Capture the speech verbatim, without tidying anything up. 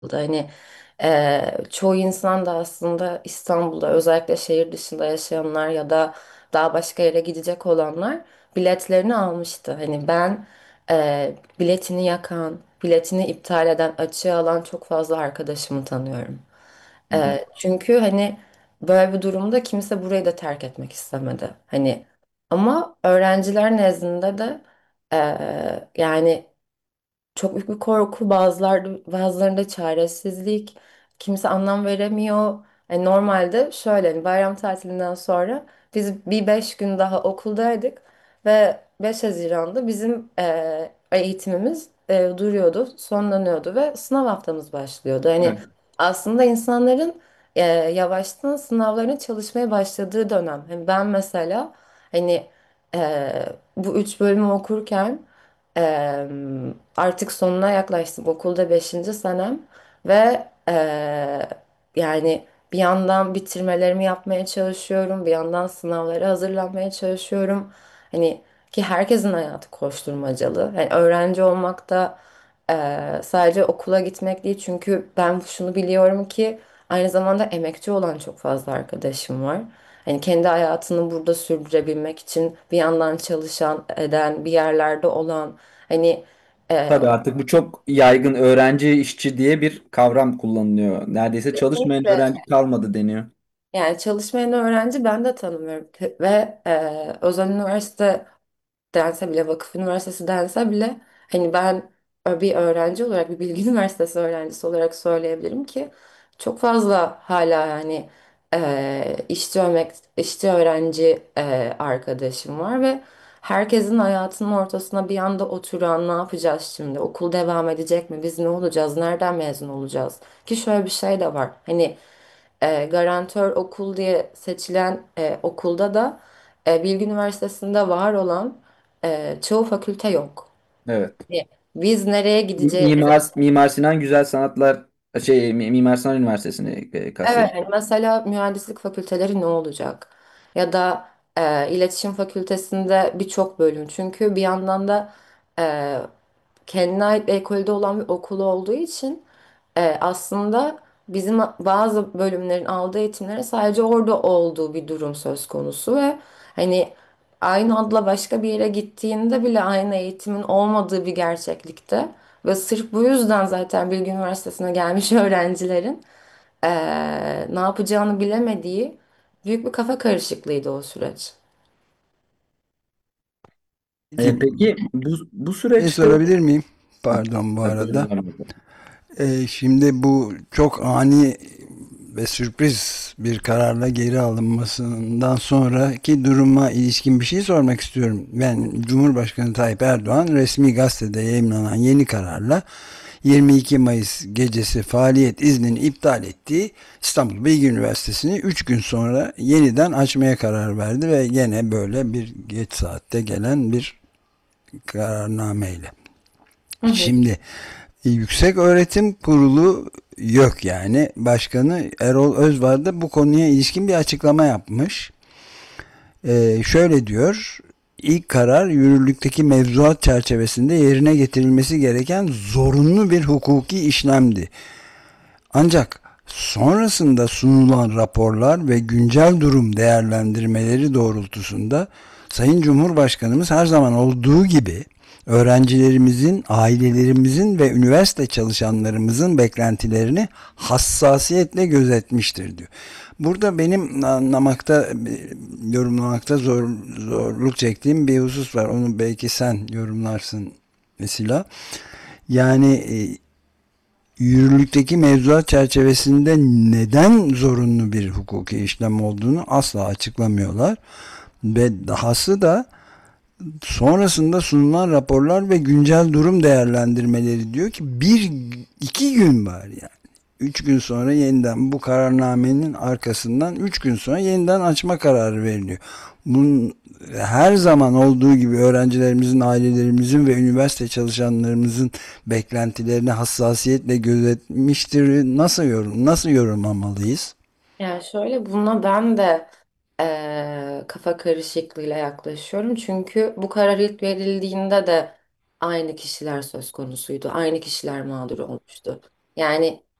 Hani e, çoğu insan da aslında İstanbul'da özellikle şehir dışında yaşayanlar ya da daha başka yere gidecek olanlar biletlerini almıştı. Hani ben e, biletini yakan, biletini iptal eden, açığa alan çok fazla arkadaşımı tanıyorum. Hı hı. E, çünkü hani böyle bir durumda kimse burayı da terk etmek istemedi. Hani ama öğrenciler nezdinde de e, yani çok büyük bir korku, bazıları, bazılarında çaresizlik, kimse anlam veremiyor. Yani normalde şöyle hani bayram tatilinden sonra biz bir beş gün daha okuldaydık ve beş Haziran'da bizim e, eğitimimiz e, duruyordu, sonlanıyordu ve sınav haftamız başlıyordu. Hani Evet. aslında insanların e, yavaştan sınavlarına çalışmaya başladığı dönem. Hani ben mesela hani e, bu üç bölümü okurken Eee, artık sonuna yaklaştım. Okulda beşinci senem ve eee, yani bir yandan bitirmelerimi yapmaya çalışıyorum. Bir yandan sınavlara hazırlanmaya çalışıyorum. Hani ki herkesin hayatı koşturmacalı. Yani öğrenci olmak da eee, sadece okula gitmek değil. Çünkü ben şunu biliyorum ki aynı zamanda emekçi olan çok fazla arkadaşım var. Hani kendi hayatını burada sürdürebilmek için bir yandan çalışan, eden, bir yerlerde olan. Hani Tabii e, artık bu çok yaygın, öğrenci işçi diye bir kavram kullanılıyor. Neredeyse çalışmayan kesinlikle öğrenci kalmadı deniyor. yani çalışmayan öğrenci ben de tanımıyorum ve e, özel üniversite dense bile, vakıf üniversitesi dense bile hani ben bir öğrenci olarak, bir bilgi üniversitesi öğrencisi olarak söyleyebilirim ki çok fazla hala yani e, işçi örnek, işçi öğrenci e, arkadaşım var ve herkesin hayatının ortasına bir anda oturan ne yapacağız şimdi? Okul devam edecek mi? Biz ne olacağız? Nereden mezun olacağız? Ki şöyle bir şey de var. Hani e, garantör okul diye seçilen e, okulda da e, Bilgi Üniversitesi'nde var olan e, çoğu fakülte yok. Evet. Yani biz nereye Mi- gideceğimizi. Mimar, Mimar Sinan Güzel Sanatlar şey Mi- Mimar Sinan Üniversitesi'ni e, Evet, kastediyorum. hani mesela mühendislik fakülteleri ne olacak? Ya da e, iletişim fakültesinde birçok bölüm. Çünkü bir yandan da e, kendine ait bir ekolde olan bir okul olduğu için e, aslında bizim bazı bölümlerin aldığı eğitimlere sadece orada olduğu bir durum söz konusu ve hani aynı adla başka bir yere gittiğinde bile aynı eğitimin olmadığı bir gerçeklikte ve sırf bu yüzden zaten Bilgi Üniversitesi'ne gelmiş öğrencilerin e, ne yapacağını bilemediği büyük bir kafa karışıklığıydı o süreç. E, Peki, peki bu, bu bir şey süreçte sorabilir miyim? Pardon bu tabii arada. dinliyorum hocam. Ee, şimdi bu çok ani ve sürpriz bir kararla geri alınmasından sonraki duruma ilişkin bir şey sormak istiyorum. Ben Cumhurbaşkanı Tayyip Erdoğan resmi gazetede yayımlanan yeni kararla yirmi iki Mayıs gecesi faaliyet iznini iptal ettiği İstanbul Bilgi Üniversitesi'ni üç gün sonra yeniden açmaya karar verdi ve yine böyle bir geç saatte gelen bir kararnameyle. Hı hı. Şimdi Yüksek Öğretim Kurulu yok yani. Başkanı Erol Özvar da bu konuya ilişkin bir açıklama yapmış. Ee, şöyle diyor. İlk karar yürürlükteki mevzuat çerçevesinde yerine getirilmesi gereken zorunlu bir hukuki işlemdi. Ancak sonrasında sunulan raporlar ve güncel durum değerlendirmeleri doğrultusunda Sayın Cumhurbaşkanımız her zaman olduğu gibi öğrencilerimizin, ailelerimizin ve üniversite çalışanlarımızın beklentilerini hassasiyetle gözetmiştir diyor. Burada benim anlamakta, yorumlamakta zor, zorluk çektiğim bir husus var. Onu belki sen yorumlarsın mesela. Yani e, yürürlükteki mevzuat çerçevesinde neden zorunlu bir hukuki işlem olduğunu asla açıklamıyorlar. Ve dahası da sonrasında sunulan raporlar ve güncel durum değerlendirmeleri diyor ki bir iki gün var yani. Üç gün sonra yeniden bu kararnamenin arkasından üç gün sonra yeniden açma kararı veriliyor. Bunun her zaman olduğu gibi öğrencilerimizin, ailelerimizin ve üniversite çalışanlarımızın beklentilerini hassasiyetle gözetmiştir. Nasıl yorum, nasıl yorumlamalıyız? Yani şöyle buna ben de eee, kafa karışıklığıyla yaklaşıyorum. Çünkü bu karar ilk verildiğinde de aynı kişiler söz konusuydu. Aynı kişiler mağdur olmuştu. Yani